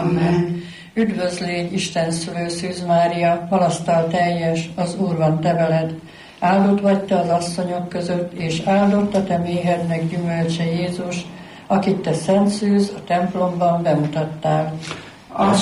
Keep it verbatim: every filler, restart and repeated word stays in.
Amen. Üdvözl légy, Isten szülő Szűz Mária, palasztal teljes, az Úr van te veled. Áldott vagy te az asszonyok között, és áldott a te méhednek gyümölcse Jézus, akit te Szent Szűz a templomban bemutattál.